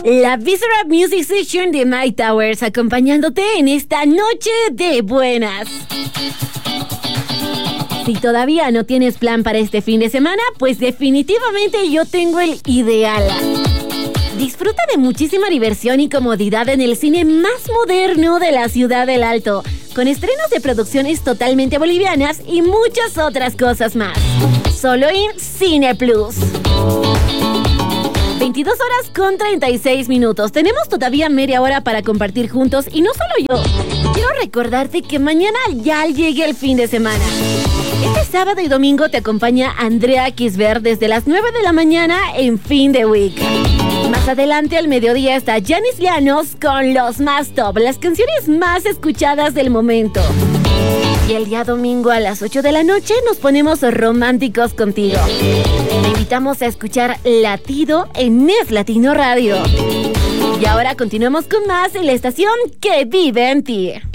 La Visceral Music Session de Mike Towers, acompañándote en esta noche de buenas. Si todavía no tienes plan para este fin de semana, pues definitivamente yo tengo el ideal. Disfruta de muchísima diversión y comodidad en el cine más moderno de la Ciudad del Alto, con estrenos de producciones totalmente bolivianas y muchas otras cosas más. Solo en Cine Plus. 22 horas con 36 minutos. Tenemos todavía media hora para compartir juntos y no solo yo. Quiero recordarte que mañana ya llegue el fin de semana. Este sábado y domingo te acompaña Andrea Kisber desde las 9 de la mañana en Fin de Week. Más adelante al mediodía está Yanis Llanos con los más top, las canciones más escuchadas del momento. Y el día domingo a las 8 de la noche nos ponemos románticos contigo. Te invitamos a escuchar Latido en Es Latino Radio. Y ahora continuamos con más en la estación que vive en ti.